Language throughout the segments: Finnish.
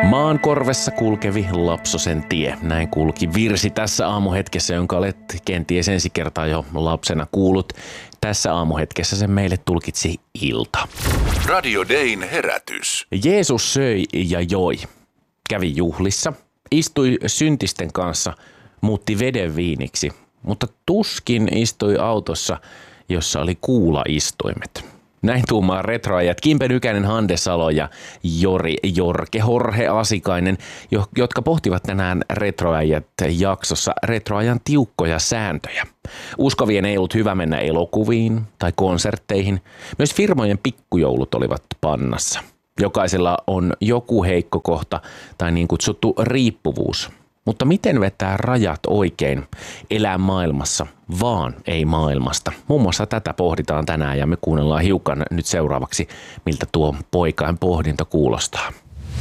Maan korvessa kulkevi Lapsosen tie. Näin kulki virsi tässä aamuhetkessä, jonka olet kenties ensi kertaa jo lapsena kuullut. Tässä aamuhetkessä se meille tulkitsi Ilta. Radio Dayn herätys. Jeesus söi ja joi. Kävi juhlissa, istui syntisten kanssa, muutti veden viiniksi, mutta tuskin istui autossa, jossa oli kuulaistuimet. Näin tuumaa retroajat Kimpe Nykänen, Hande Salo ja Jorge Asikainen, jotka pohtivat tänään retroajat jaksossa retroajan tiukkoja sääntöjä. Uskovien ei ollut hyvä mennä elokuviin tai konsertteihin. Myös firmojen pikkujoulut olivat pannassa. Jokaisella on joku heikko kohta tai niin kutsuttu riippuvuus. Mutta miten vetää rajat oikein? Elää maailmassa, vaan ei maailmasta. Muun muassa tätä pohditaan tänään ja me kuunnellaan hiukan nyt seuraavaksi, miltä tuo poikain pohdinta kuulostaa.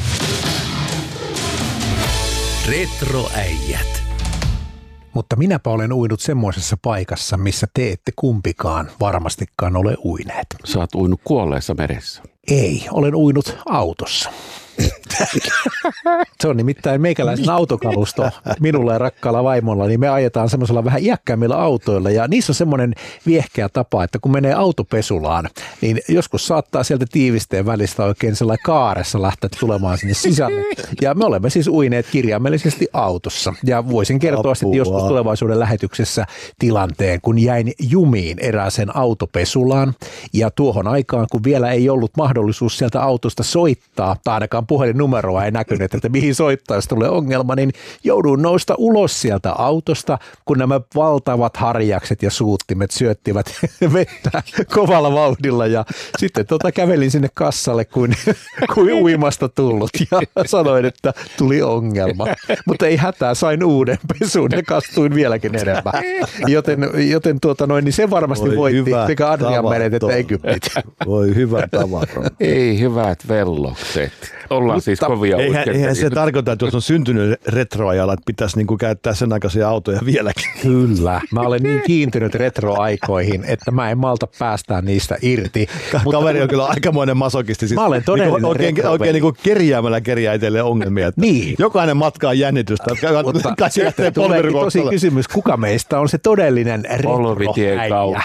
Retroäijät. Mutta minäpä olen uinut semmoisessa paikassa, missä te ette kumpikaan varmastikaan ole uineet. Sä oot uinut kuolleessa meressä. Ei, olen uinut autossa. Se on nimittäin meikäläisen autokalusto minulla ja rakkaalla vaimolla, niin me ajetaan semmoisella vähän iäkkäämmillä autoilla ja niissä on semmoinen viehkeä tapa, että kun menee autopesulaan, niin joskus saattaa sieltä tiivisteen välistä oikein sellainen kaaressa lähteä tulemaan sinne sisälle. Ja me olemme siis uineet kirjaimellisesti autossa ja voisin kertoa sitten joskus tulevaisuuden lähetyksessä tilanteen, kun jäin jumiin erääseen autopesulaan ja tuohon aikaan, kun vielä ei ollut mahdollisuus sieltä autosta soittaa tai ainakaan puhelinnumeroa ei näkynyt, että mihin soittaa, jos tulee ongelma, niin jouduin nousta ulos sieltä autosta, kun nämä valtavat harjakset ja suuttimet syöttivät vettä kovalla vauhdilla ja sitten kävelin sinne kassalle kuin uimasta tullut ja sanoin, että tuli ongelma. Mutta ei hätää, sain uuden pesun ja kastuin vieläkin enemmän. Joten niin se varmasti voitti sekä Adrian Meret että Egyptit. Voi hyvä tavara. Ei hyvät vellokset. Ollaan siis kovia eihän se tarkoita, että jos on syntynyt retroajalla, että pitäisi niinku käyttää sen aikaisia autoja vieläkin. Kyllä. Mä olen niin kiintynyt retroaikoihin, että mä en malta päästää niistä irti. Kaveri on kyllä aikamoinen masokisti. Siis mä olen todellinen oikein niin kuin kerjäämällä kerjää itselleen ongelmia. Niin. Jokainen matka on jännitystä. Mutta sitten tuleekin tosi kysymys, kuka meistä on se todellinen retroäijä?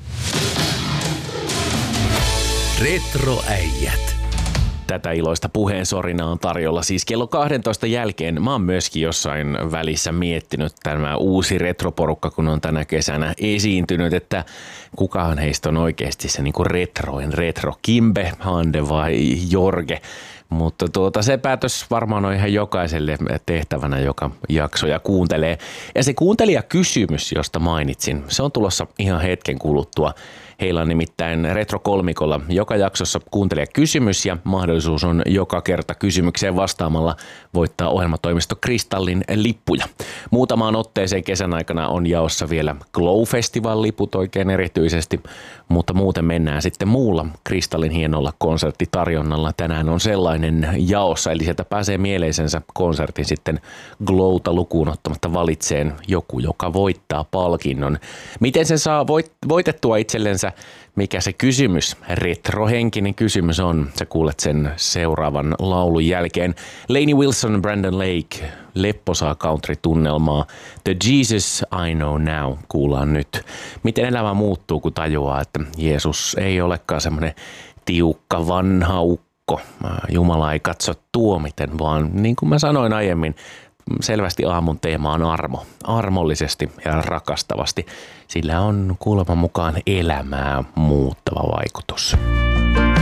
Retroäijät. Tätä iloista puheensorinaa on tarjolla siis kello 12 jälkeen. Mä oon myöskin jossain välissä miettinyt tämä uusi retroporukka, kun on tänä kesänä esiintynyt, että kukaan heistä on oikeasti se niinku retro, Kimbe, Hande vai Jorge. Mutta se päätös varmaan on ihan jokaiselle tehtävänä, joka jaksoja kuuntelee. Ja se kuuntelijakysymys, josta mainitsin, se on tulossa ihan hetken kuluttua. Heillä on nimittäin Retro-kolmikolla joka jaksossa kuuntelijakysymys ja mahdollisuus on joka kerta kysymykseen vastaamalla voittaa ohjelmatoimisto Kristallin lippuja. Muutamaan otteeseen kesän aikana on jaossa vielä Glow-festival-liput oikein erityisesti, mutta muuten mennään sitten muulla Kristallin hienolla konserttitarjonnalla. Tänään on sellainen jaossa, eli sieltä pääsee mieleisensä konsertin sitten Glowta lukuun ottamatta valitseen joku, joka voittaa palkinnon. Miten sen saa voitettua itsellensä? Mikä se kysymys, retrohenkinen kysymys on, sä kuulet sen seuraavan laulun jälkeen. Lainey Wilson, Brandon Lake, lepposaa country-tunnelmaa. The Jesus I Know Now kuullaan nyt. Miten elämä muuttuu, kun tajuaa, että Jeesus ei olekaan semmoinen tiukka vanha ukko. Jumala ei katso tuomiten, vaan niin kuin mä sanoin aiemmin, selvästi aamun teema on armo. Armollisesti ja rakastavasti. Sillä on kuuleman mukaan elämää muuttava vaikutus.